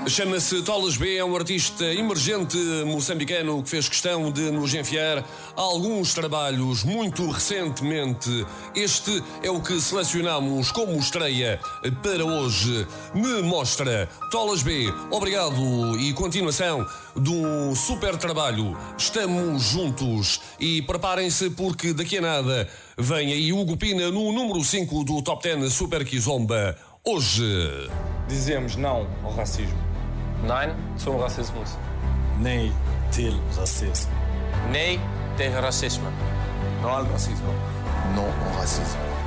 Chama-se Tolas B, é um artista emergente moçambicano que fez questão de nos enviar alguns trabalhos muito recentemente. Este é o que selecionamos como estreia para hoje. Me mostra Tolas B. Obrigado e continuação de um super trabalho. Estamos juntos e preparem-se porque daqui a nada vem aí Hugo Pina no número 5 do Top 10 Super Kizomba. Hoje dizemos não ao racismo. Nein zum Rassismus. Nee til racismo. Nee tegen racisme. Não ao racismo. Não ao racismo.